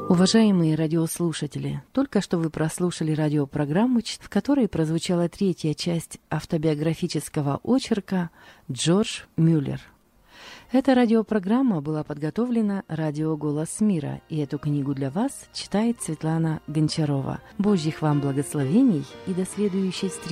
Уважаемые радиослушатели, только что вы прослушали радиопрограмму, в которой прозвучала третья часть автобиографического очерка «Джордж Мюллер». Эта радиопрограмма была подготовлена радио «Голос мира», и эту книгу для вас читает Светлана Гончарова. Божьих вам благословений и до следующей встречи!